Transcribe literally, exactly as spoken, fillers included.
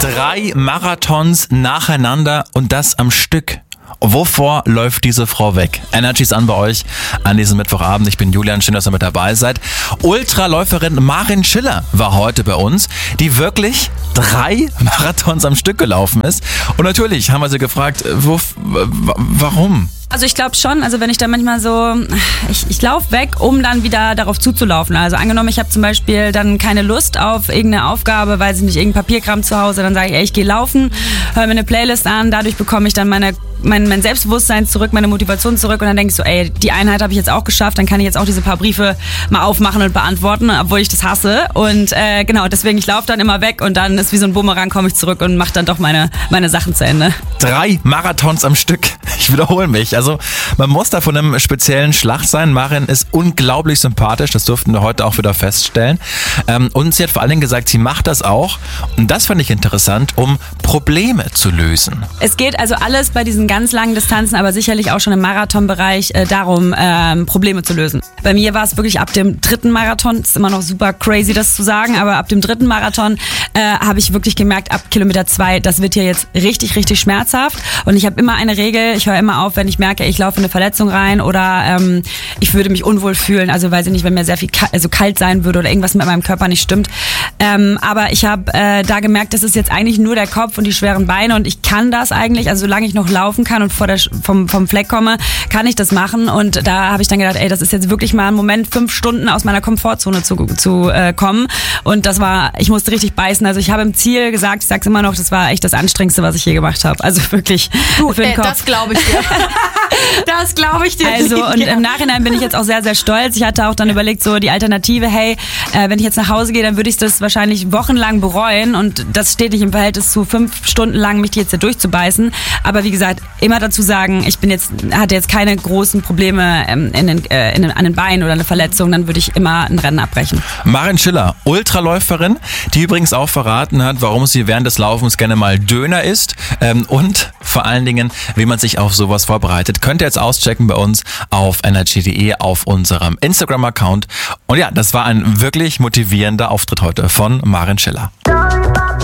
Drei Marathons nacheinander und das am Stück. Wovor läuft diese Frau weg? Energy ist an bei euch an diesem Mittwochabend. Ich bin Julian, schön, dass ihr mit dabei seid. Ultraläuferin Marin Schiller war heute bei uns, die wirklich drei Marathons am Stück gelaufen ist. Und natürlich haben wir sie gefragt, wo, warum? Also ich glaube schon, also wenn ich da manchmal so, ich, ich laufe weg, um dann wieder darauf zuzulaufen. Also angenommen, ich habe zum Beispiel dann keine Lust auf irgendeine Aufgabe, weil ich nicht irgendein Papierkram zu Hause, dann sage ich, ey, ich gehe laufen, höre mir eine Playlist an, dadurch bekomme ich dann meine Mein, mein Selbstbewusstsein zurück, meine Motivation zurück und dann denke ich so, ey, die Einheit habe ich jetzt auch geschafft, dann kann ich jetzt auch diese paar Briefe mal aufmachen und beantworten, obwohl ich das hasse und äh, genau, deswegen, ich laufe dann immer weg und dann ist wie so ein Bumerang, komme ich zurück und mache dann doch meine, meine Sachen zu Ende. Drei Marathons am Stück, ich wiederhole mich, also man muss da von einem speziellen Schlag sein. Marin ist unglaublich sympathisch, das durften wir heute auch wieder feststellen ähm, und sie hat vor allen Dingen gesagt, sie macht das auch und das fand ich interessant, um Probleme zu lösen. Es geht also alles bei diesen ganz langen Distanzen, aber sicherlich auch schon im Marathonbereich äh, darum, ähm, Probleme zu lösen. Bei mir war es wirklich ab dem dritten Marathon, ist immer noch super crazy, das zu sagen, aber ab dem dritten Marathon äh, habe ich wirklich gemerkt, ab Kilometer zwei, das wird hier jetzt richtig, richtig schmerzhaft und ich habe immer eine Regel, ich höre immer auf, wenn ich merke, ich laufe in eine Verletzung rein oder ähm, ich würde mich unwohl fühlen, also weiß ich nicht, wenn mir sehr viel ka- also kalt sein würde oder irgendwas mit meinem Körper nicht stimmt. Ähm, aber ich habe äh, da gemerkt, das ist jetzt eigentlich nur der Kopf und die schweren Beine und ich kann das eigentlich, also solange ich noch laufen kann und vor der, vom, vom Fleck komme, kann ich das machen und da habe ich dann gedacht, ey, das ist jetzt wirklich mal ein Moment, fünf Stunden aus meiner Komfortzone zu, zu äh, kommen und das war, ich musste richtig beißen, also ich habe im Ziel gesagt, ich sag's immer noch, das war echt das Anstrengendste, was ich je gemacht habe, also wirklich du, für den äh, Kopf. Das glaube ich dir. Das glaube ich dir. Also und im Nachhinein bin ich jetzt auch sehr, sehr stolz. Ich hatte auch dann überlegt, so die Alternative, hey, äh, wenn ich jetzt nach Hause gehe, dann würde ich das wahrscheinlich wochenlang bereuen und das steht nicht im Verhältnis zu fünf Stunden lang, mich jetzt hier durchzubeißen. Aber wie gesagt, immer dazu sagen, ich bin jetzt, hatte jetzt keine großen Probleme ähm, in den, äh, in den, an den Beinen oder eine Verletzung, dann würde ich immer ein Rennen abbrechen. Marin Schiller, Ultraläuferin, die übrigens auch verraten hat, warum sie während des Laufens gerne mal Döner isst ähm, und vor allen Dingen, wie man sich auf sowas vorbereitet. Könnt ihr jetzt auschecken bei uns auf energy punkt de auf unserem Instagram-Account. Und ja, das war ein wirklich motivierender Auftritt heute von Marin Schiller.